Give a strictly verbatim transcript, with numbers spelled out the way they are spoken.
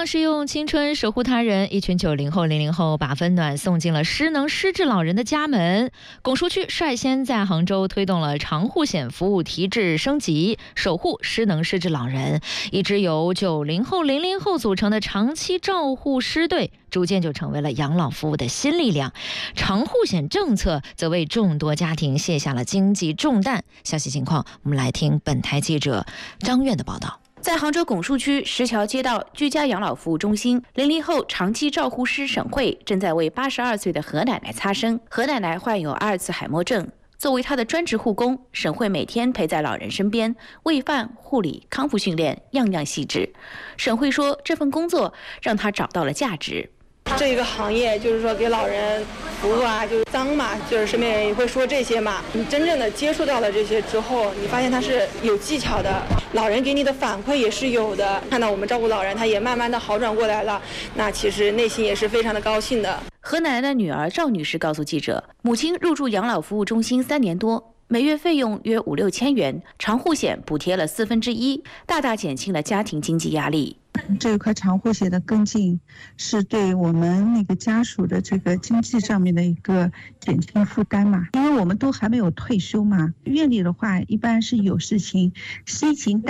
放式用青春守护他人，一群九零后、零零后把温暖送进了失能失智老人的家门。拱墅区率先在杭州推动了长护险服务提质升级，守护失能失智老人。一支由九零后、零零后组成的长期照护师队，逐渐就成为了养老服务的新力量。长护险政策则为众多家庭卸下了经济重担。详细情况，我们来听本台记者张苑的报道。 在杭州拱墅区石桥街道居家养老服务中心，零零后长期照护师沈慧正在为八十二岁的何奶奶擦身。何奶奶患有阿尔茨海默症，作为她的专职护工，沈慧每天陪在老人身边，喂饭、护理、康复训练，样样细致。沈慧说，这份工作让她找到了价值。 这个行业就是说给老人服务啊，就是脏嘛，就是身边人也会说这些嘛。你真正的接触到了这些之后，你发现它是有技巧的，老人给你的反馈也是有的。看到我们照顾老人，他也慢慢的好转过来了，那其实内心也是非常的高兴的。 何奶奶的女儿赵女士告诉记者，母亲入住养老服务中心三年多，每月费用约五六千元，长护险补贴了四分之一，大大减轻了家庭经济压力。 这一块长护险的跟进是对我们那个家属的这个经济上面的一个减轻负担嘛，因为我们都还没有退休嘛，院里的话一般是有事情西行